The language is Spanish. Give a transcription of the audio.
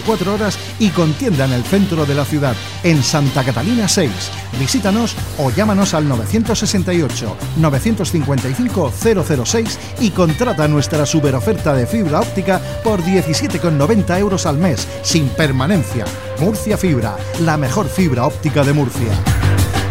24 horas y con tienda en el centro de la ciudad, en Santa Catalina 6. Visítanos o llámanos al 968 955 006 y contrata nuestra superoferta de fibra óptica por 17,90 euros al mes, sin permanencia. Murcia Fibra, la mejor fibra óptica de Murcia.